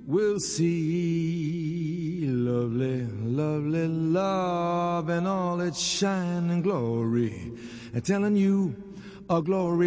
will see lovely, lovely love and all its shine and glory, and telling you a glory